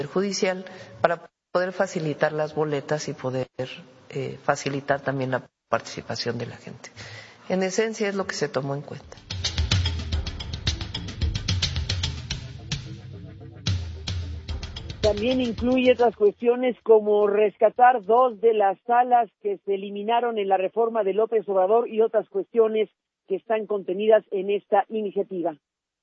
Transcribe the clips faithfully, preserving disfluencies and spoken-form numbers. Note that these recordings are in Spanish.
Judicial para poder facilitar las boletas y poder eh, facilitar también la participación de la gente. En esencia es lo que se tomó en cuenta. También incluye otras cuestiones como rescatar dos de las salas que se eliminaron en la reforma de López Obrador y otras cuestiones que están contenidas en esta iniciativa.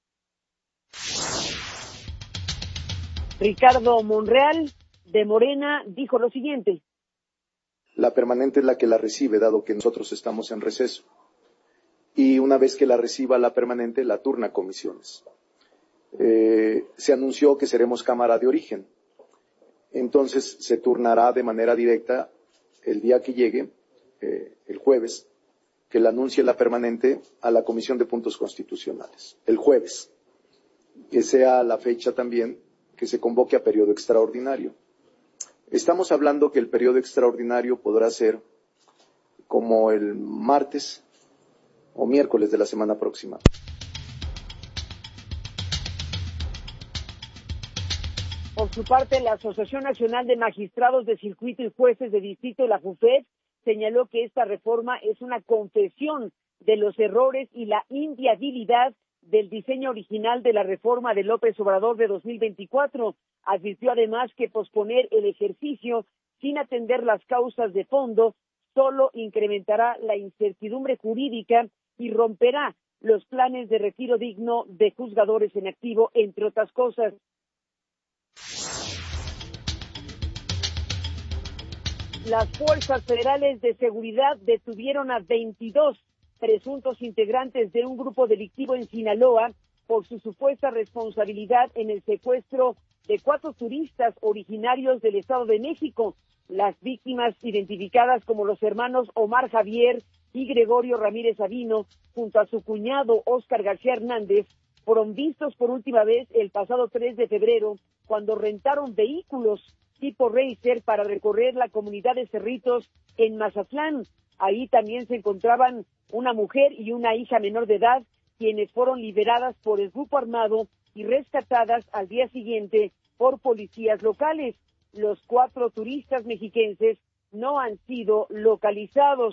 Ricardo Monreal, de Morena, dijo lo siguiente. La permanente es la que la recibe, dado que nosotros estamos en receso. Y una vez que la reciba la permanente, la turna a comisiones. Eh, se anunció que seremos Cámara de Origen. Entonces se turnará de manera directa el día que llegue, eh, el jueves, que la anuncie la permanente a la Comisión de Puntos Constitucionales. El jueves. Que sea la fecha también que se convoque a periodo extraordinario. Estamos hablando que el periodo extraordinario podrá ser como el martes o miércoles de la semana próxima. Por su parte, la Asociación Nacional de Magistrados de Circuito y Jueces de Distrito, la JUFED, señaló que esta reforma es una confesión de los errores y la inviabilidad del diseño original de la reforma de López Obrador de dos mil veinticuatro. Advirtió además que posponer el ejercicio sin atender las causas de fondo solo incrementará la incertidumbre jurídica y romperá los planes de retiro digno de juzgadores en activo, entre otras cosas. Las fuerzas federales de seguridad detuvieron a veintidós presuntos integrantes de un grupo delictivo en Sinaloa por su supuesta responsabilidad en el secuestro de cuatro turistas originarios del Estado de México. Las víctimas, identificadas como los hermanos Omar Javier y Gregorio Ramírez Avino, junto a su cuñado Óscar García Hernández, fueron vistos por última vez el pasado tres de febrero, cuando rentaron vehículos tipo Racer para recorrer la comunidad de Cerritos en Mazatlán. Ahí también se encontraban una mujer y una hija menor de edad, quienes fueron liberadas por el grupo armado y rescatadas al día siguiente por policías locales. Los cuatro turistas mexiquenses no han sido localizados,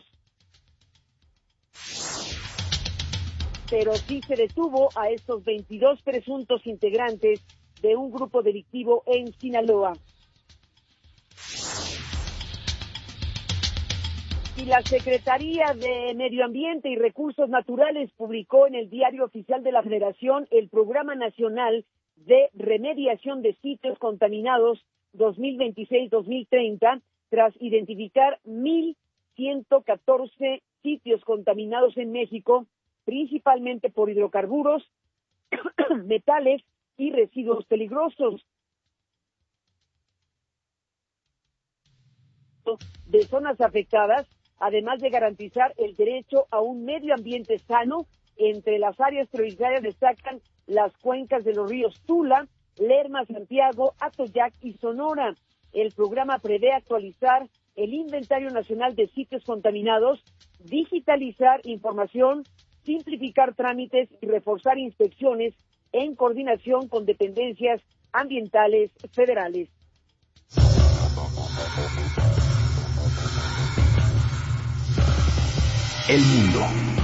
pero sí se detuvo a estos veintidós presuntos integrantes de un grupo delictivo en Sinaloa. Y la Secretaría de Medio Ambiente y Recursos Naturales publicó en el Diario Oficial de la Federación el Programa Nacional de Remediación de Sitios Contaminados dos mil veintiséis a dos mil treinta, tras identificar mil ciento catorce sitios contaminados en México, principalmente por hidrocarburos, metales y residuos peligrosos. De zonas afectadas, además de garantizar el derecho a un medio ambiente sano. Entre las áreas prioritarias destacan las cuencas de los ríos Tula, Lerma, Santiago, Atoyac y Sonora. El programa prevé actualizar el Inventario Nacional de Sitios Contaminados, digitalizar información, simplificar trámites y reforzar inspecciones en coordinación con dependencias ambientales federales. El mundo.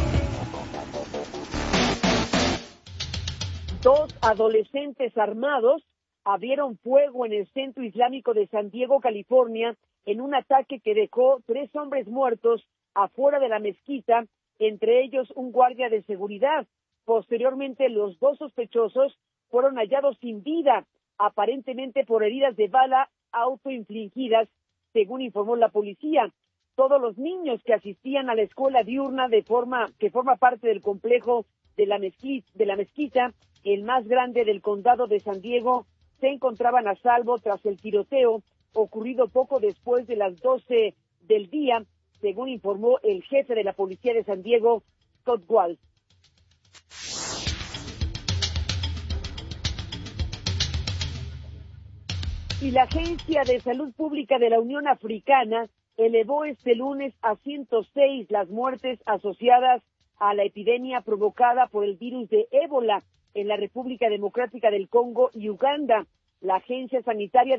Dos adolescentes armados abrieron fuego en el Centro Islámico de San Diego, California, en un ataque que dejó tres hombres muertos afuera de la mezquita, entre ellos un guardia de seguridad. Posteriormente, los dos sospechosos fueron hallados sin vida, aparentemente por heridas de bala autoinfligidas, según informó la policía. Todos los niños que asistían a la escuela diurna de forma que forma parte del complejo de la mezquita, de la mezquita, el más grande del condado de San Diego, se encontraban a salvo tras el tiroteo ocurrido poco después de las doce del día, según informó el jefe de la policía de San Diego, Scott Walsh. Y la Agencia de Salud Pública de la Unión Africana elevó este lunes a ciento seis las muertes asociadas a la epidemia provocada por el virus de ébola en la República Democrática del Congo y Uganda. La agencia sanitaria